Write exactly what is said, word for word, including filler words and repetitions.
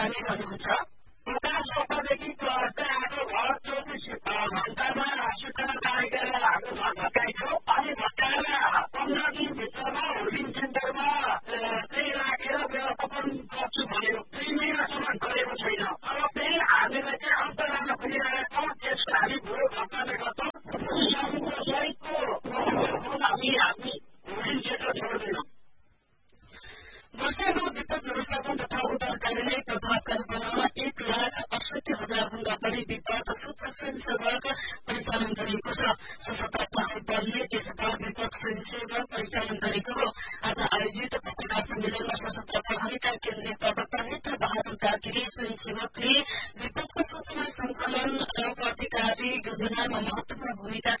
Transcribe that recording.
अनि भन्नुहुन्छ पचास वर्षदेखि चढ्दै आएको घर चौबिस घण्टामा सूचना कार्यक्रममा हाम्रो घर भत्काइयो अनि भत्काएर पन्ध्र दिनभित्रमा होल्डिङ सेन्टरमा त्यही राखेर व्यवस्थापन गर्छु भन्यो दुई महिनासम्म गरेको छैन। अब फेरि हामीलाई चाहिँ अन्तर्राष्ट्र खोलिरहेको त्यसको हामी भुलो घटनाले गर्छौँ समुद्र सहितको हामी हामी होल्डिङ सेन्टर छोड्दैनौँ। वर्षामा विपद व्यवस्थापन तथा उद्धार कार्यालय प्रभावकारी बनाउन एक लाख अडसठी हजार भन्दा बढी विपद सूचक स्वयंसेवक परिचालन गरिएको छ। सशस्त्र प्रहरी बलले देशभर विपद स्वयंसेवक परिचालन गरेको हो। आज आयोजित पत्रकार सम्मेलनमा सशस्त्र प्रहरीका केन्द्रीय प्रवक्ता मित्र बहादुर कार्कीले स्वयंसेवकले विपदको सूचना संकलन र प्रतिकारी योजनामा महत्वपूर्ण भूमिका